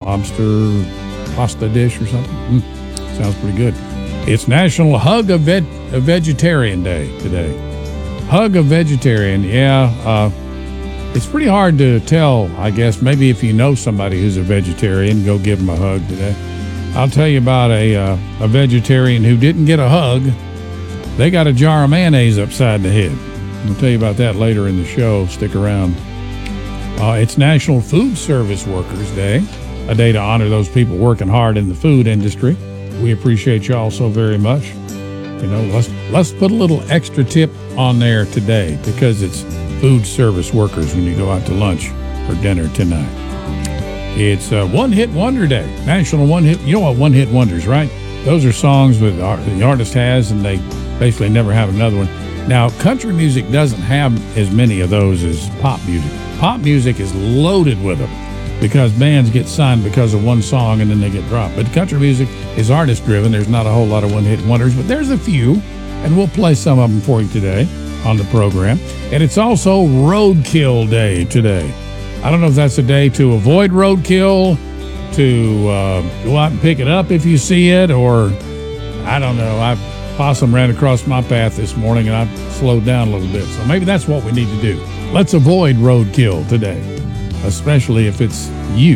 lobster pasta dish or something. Sounds pretty good. It's National Hug a Vegetarian Day today. Hug a Vegetarian, yeah. It's pretty hard to tell, I guess. Maybe if you know somebody who's a vegetarian, go give them a hug today. I'll tell you about a vegetarian who didn't get a hug. They got a jar of mayonnaise upside the head. I'll tell you about that later in the show. Stick around. It's National Food Service Workers Day, a day to honor those people working hard in the food industry. We appreciate y'all so very much. You know, let's put a little extra tip on there today because it's food service workers when you go out to lunch or dinner tonight. It's One Hit Wonder Day, National One Hit. You know what one-hit wonders, right? Those are songs that the artist has and they basically never have another one. Now, country music doesn't have as many of those as pop music. Pop music is loaded with them because bands get signed because of one song and then they get dropped. But country music is artist-driven. There's not a whole lot of one-hit wonders, but there's a few, and we'll play some of them for you today on the program. And it's also Roadkill Day today. I don't know if that's a day to avoid roadkill, to go out and pick it up if you see it, or I don't know. Possum ran across my path this morning and I slowed down a little bit. So maybe that's what we need to do. Let's avoid roadkill today, especially if it's you.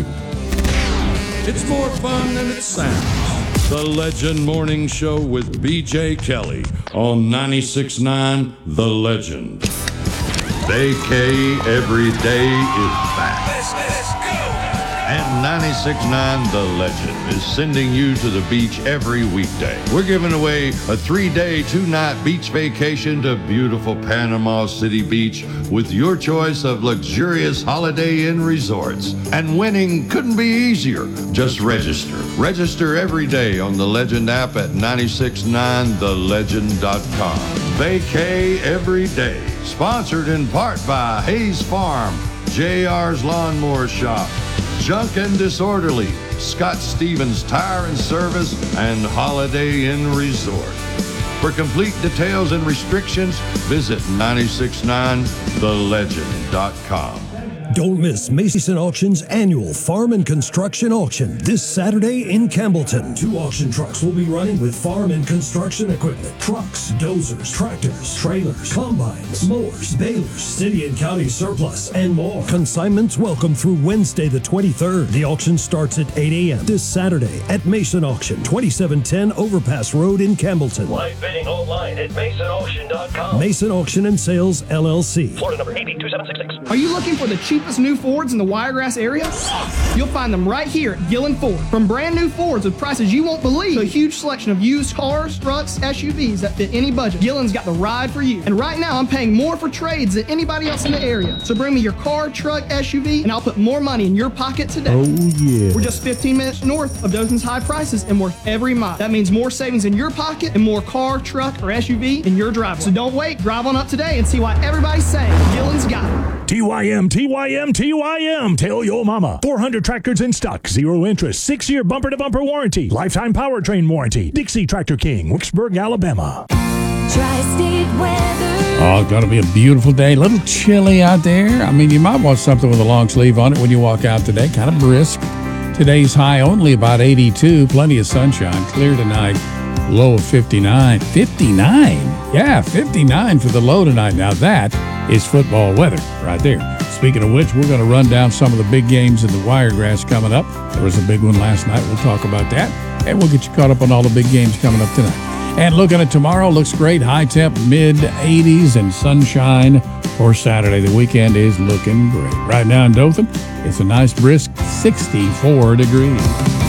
It's more fun than it sounds. The Legend Morning Show with B.J. Kelly on 96.9 The Legend. Vacay every day is back. Let's go! And 96.9 The Legend is sending you to the beach every weekday. We're giving away a 3-day, 2-night beach vacation to beautiful Panama City Beach with your choice of luxurious Holiday Inn resorts. And winning couldn't be easier. Just register. Register every day on the Legend app at 969thelegend.com. Vacay every day. Sponsored in part by Hayes Farm, JR's Lawnmower Shop, Junk and Disorderly, Scott Stevens Tire and Service, and Holiday Inn Resort. For complete details and restrictions, visit 969thelegend.com. Don't miss Mason Auction's annual Farm and Construction Auction this Saturday in Campbellton. 2 auction trucks will be running with farm and construction equipment. Trucks, dozers, tractors, trailers, combines, mowers, balers, city and county surplus, and more. Consignments welcome through Wednesday the 23rd. The auction starts at 8 a.m. this Saturday at Mason Auction, 2710 Overpass Road in Campbellton. Live bidding online at masonauction.com. Mason Auction and Sales, LLC. Florida number 802766. Are you looking for the cheapest new Fords in the Wiregrass area? You'll find them right here at Gillen Ford. From brand new Fords with prices you won't believe to a huge selection of used cars, trucks, SUVs that fit any budget, Gillen's got the ride for you. And right now I'm paying more for trades than anybody else in the area. So bring me your car, truck, SUV, and I'll put more money in your pocket today. Oh, yeah. We're just 15 minutes north of Dothan's high prices and worth every mile. That means more savings in your pocket and more car, truck, or SUV in your driveway. So don't wait. Drive on up today and see why everybody's saying Gillen's got it. TYM, TYM, TYM. Tell your mama. 400 tractors in stock. 0 interest. 6-year bumper-to-bumper warranty. Lifetime powertrain warranty. Dixie Tractor King, Wicksburg, Alabama. Tri-State weather. Oh, it's going to be a beautiful day. A little chilly out there. I mean, you might want something with a long sleeve on it when you walk out today. Kind of brisk. Today's high only about 82. Plenty of sunshine. Clear tonight. Low of 59. 59? Yeah, 59 for the low tonight. Now that is football weather right there. Speaking of which, we're going to run down some of the big games in the Wiregrass coming up. There was a big one last night. We'll talk about that. And we'll get you caught up on all the big games coming up tonight. And looking at tomorrow, looks great. High temp, mid-80s, and sunshine for Saturday. The weekend is looking great. Right now in Dothan, it's a nice brisk 64 degrees.